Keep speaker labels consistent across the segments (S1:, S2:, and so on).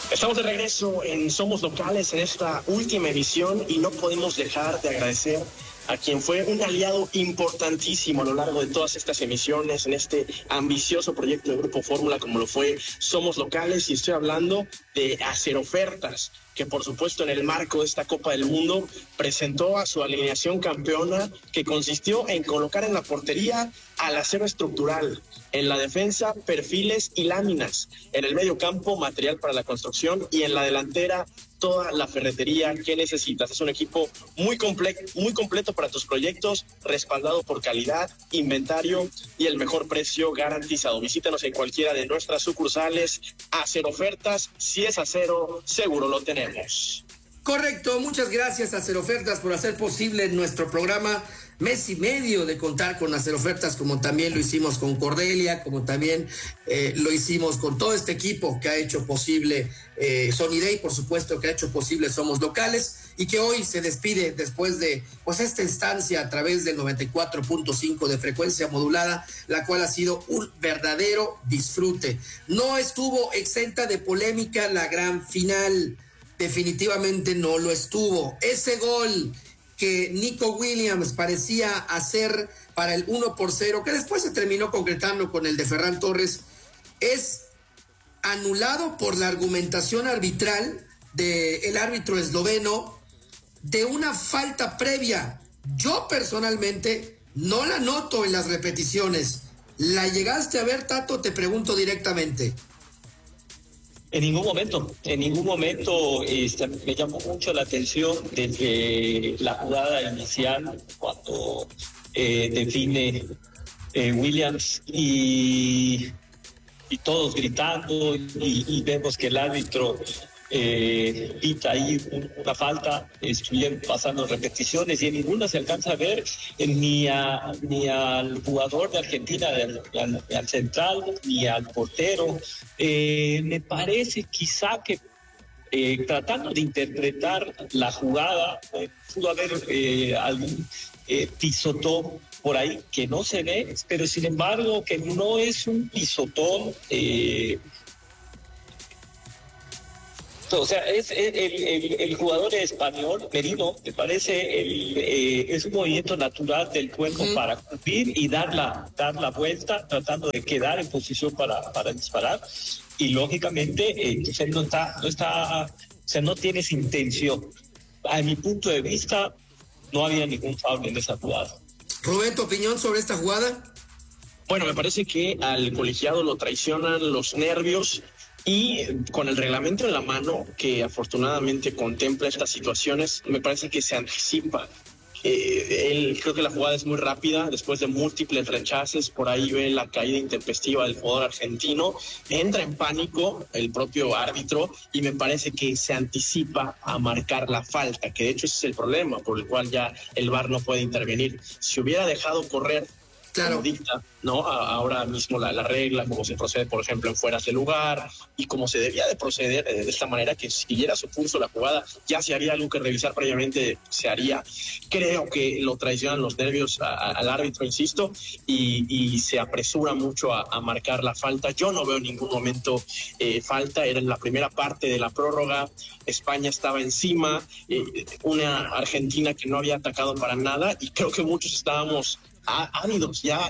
S1: Estamos de regreso en Somos Locales en esta última edición y no podemos dejar de agradecer a quien fue un aliado importantísimo a lo largo de todas estas emisiones en este ambicioso proyecto de Grupo Fórmula como lo fue Somos Locales, y estoy hablando de Acerofertas, que por supuesto en el marco de esta Copa del Mundo presentó a su alineación campeona, que consistió en colocar en la portería al acero estructural, en la defensa perfiles y láminas, en el medio campo material para la construcción y en la delantera toda la ferretería que necesitas. Es un equipo muy completo para tus proyectos, respaldado por calidad, inventario y el mejor precio garantizado. Visítanos en cualquiera de nuestras sucursales. Acerofertas, si es acero, seguro lo tenemos.
S2: Correcto, muchas gracias a Acerofertas por hacer posible nuestro programa. Mes y medio de contar con Acerofertas, como también lo hicimos con Cordelia, como también lo hicimos con todo este equipo que ha hecho posible Sony Day, por supuesto, que ha hecho posible Somos Locales, y que hoy se despide después de esta instancia a través del 94.5 de frecuencia modulada, la cual ha sido un verdadero disfrute. No estuvo exenta de polémica la gran final, definitivamente no lo estuvo. Ese gol que Nico Williams parecía hacer para el 1-0, que después se terminó concretando con el de Ferran Torres, es anulado por la argumentación arbitral del árbitro esloveno de una falta previa. Yo personalmente no la noto en las repeticiones. ¿La llegaste a ver, Tato? Te pregunto directamente.
S3: En ningún momento me llamó mucho la atención desde la jugada inicial, cuando define Williams y todos gritando y vemos que el árbitro pita ahí una falta. Estuvieron pasando repeticiones y en ninguna se alcanza a ver ni al jugador de Argentina, ni al central, ni al portero. Me parece quizá que tratando de interpretar la jugada, pudo haber algún pisotón por ahí que no se ve, pero sin embargo que no es un pisotón. O sea, es el jugador español, Merino, me parece, es un movimiento natural del cuerpo para cumplir y dar la vuelta, tratando de quedar en posición para disparar. Y lógicamente, él no tiene esa intención. A mi punto de vista, no había ningún foul en esa jugada.
S2: Rubén, ¿tu opinión sobre esta jugada?
S1: Bueno, me parece que al colegiado lo traicionan los nervios. Y con el reglamento en la mano, que afortunadamente contempla estas situaciones, me parece que se anticipa. Creo que la jugada es muy rápida, después de múltiples rechaces, por ahí ve la caída intempestiva del jugador argentino, entra en pánico el propio árbitro y me parece que se anticipa a marcar la falta, que de hecho ese es el problema por el cual ya el VAR no puede intervenir. Si hubiera dejado correr, claro, como dicta, ¿no? Ahora mismo la regla, como se procede, por ejemplo, en fueras de lugar, y como se debía de proceder de esta manera, que siguiera su curso la jugada, ya se haría algo que revisar previamente, se haría. Creo que lo traicionan los nervios al árbitro, insisto, y se apresura mucho a marcar la falta. Yo no veo en ningún momento falta, era en la primera parte de la prórroga, España estaba encima, una Argentina que no había atacado para nada, y creo que muchos estábamos ávidos ya,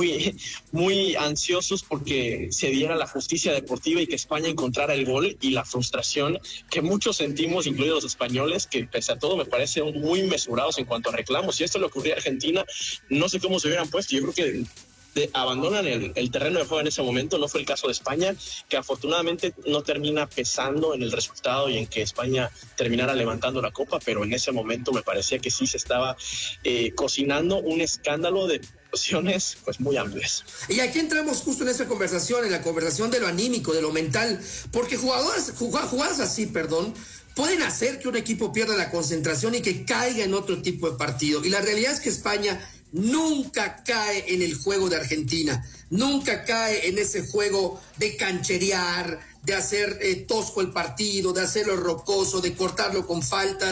S1: muy ansiosos porque se diera la justicia deportiva y que España encontrara el gol, y la frustración que muchos sentimos, incluidos los españoles, que pese a todo me parece muy mesurados en cuanto a reclamos. Si esto le ocurría a Argentina, no sé cómo se hubieran puesto. Yo creo que abandonan el terreno de juego en ese momento. No fue el caso de España, que afortunadamente no termina pesando en el resultado y en que España terminara levantando la copa, pero en ese momento me parecía que sí se estaba cocinando un escándalo de situaciones pues muy amplias.
S2: Y aquí entramos justo en esa conversación, en la conversación de lo anímico, de lo mental, porque jugadas así, pueden hacer que un equipo pierda la concentración y que caiga en otro tipo de partido. Y la realidad es que España nunca cae en el juego de Argentina, nunca cae en ese juego de cancherear, de hacer tosco el partido, de hacerlo rocoso, de cortarlo con faltas.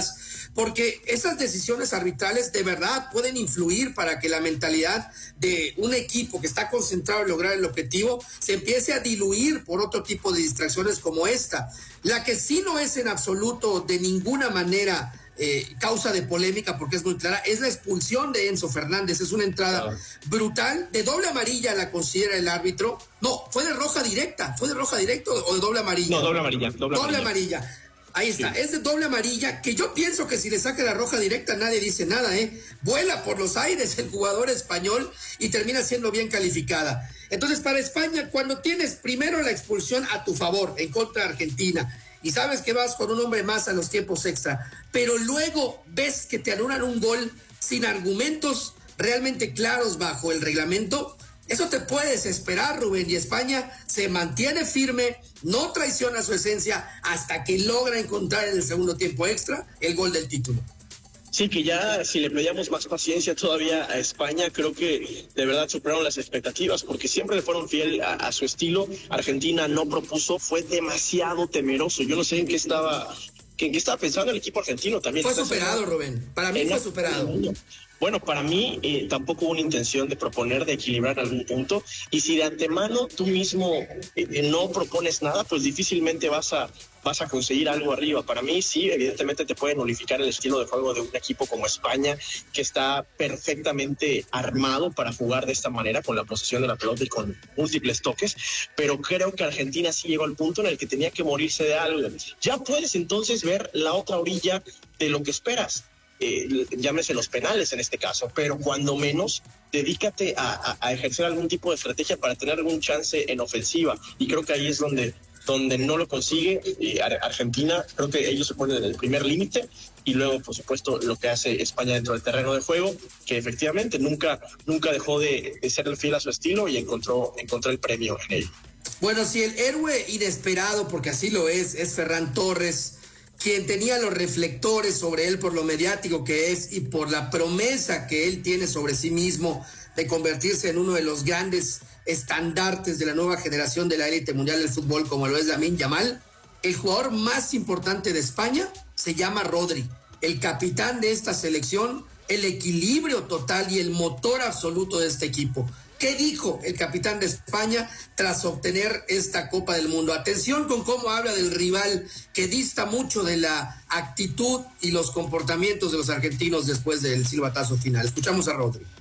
S2: porque esas decisiones arbitrales de verdad pueden influir para que la mentalidad de un equipo que está concentrado en lograr el objetivo se empiece a diluir por otro tipo de distracciones como esta. La que sí no es en absoluto de ninguna manera causa de polémica, porque es muy clara, es la expulsión de Enzo Fernández. Es una entrada brutal, de doble amarilla la considera el árbitro. No, fue de roja directa o de doble amarilla.
S1: No, doble amarilla.
S2: Doble amarilla. Ahí está, sí. Es de doble amarilla, que yo pienso que si le saca la roja directa nadie dice nada, vuela por los aires el jugador español y termina siendo bien calificada. Entonces, para España, cuando tienes primero la expulsión a tu favor en contra de Argentina y sabes que vas con un hombre más a los tiempos extra, pero luego ves que te anulan un gol sin argumentos realmente claros bajo el reglamento, eso te puede desesperar, Rubén, y España se mantiene firme, no traiciona su esencia hasta que logra encontrar en el segundo tiempo extra el gol del título.
S1: Sí, que ya si le pedíamos más paciencia todavía a España, creo que de verdad superaron las expectativas, porque siempre le fueron fiel a su estilo. Argentina no propuso, fue demasiado temeroso. Yo no sé en qué estaba pensando el equipo argentino también.
S2: Fue superado, Rubén. Para mí fue superado.
S1: Bueno, para mí tampoco hubo una intención de proponer, de equilibrar algún punto. Y si de antemano tú mismo no propones nada, pues difícilmente vas a conseguir algo arriba. Para mí sí, evidentemente te puede nulificar el estilo de juego de un equipo como España, que está perfectamente armado para jugar de esta manera, con la posesión de la pelota y con múltiples toques, pero creo que Argentina sí llegó al punto en el que tenía que morirse de algo. Ya puedes entonces ver la otra orilla de lo que esperas. Llámese los penales en este caso, pero cuando menos dedícate a ejercer algún tipo de estrategia para tener algún chance en ofensiva, y creo que ahí es donde no lo consigue Argentina. Creo que ellos se ponen en el primer límite, y luego por supuesto lo que hace España dentro del terreno de juego, que efectivamente nunca dejó de ser fiel a su estilo y encontró el premio en ello.
S2: Bueno, si el héroe inesperado, porque así lo es Ferran Torres, quien tenía los reflectores sobre él por lo mediático que es y por la promesa que él tiene sobre sí mismo de convertirse en uno de los grandes estandartes de la nueva generación de la élite mundial del fútbol, como lo es Lamine Yamal, el jugador más importante de España se llama Rodri, el capitán de esta selección, el equilibrio total y el motor absoluto de este equipo. ¿Qué dijo el capitán de España tras obtener esta Copa del Mundo? Atención con cómo habla del rival, que dista mucho de la actitud y los comportamientos de los argentinos después del silbatazo final. Escuchamos a Rodri.